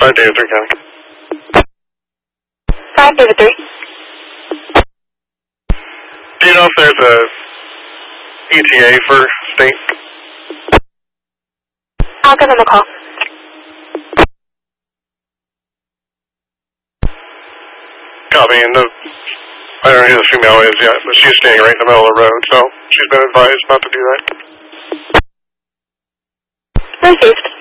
David 3 County. 5 David 3. Do you know if there's a ETA for state? I'll give him a call. Copy, and I don't know who the female is yet, but she's staying right in the middle of the road, so she's been advised not to do that. Received.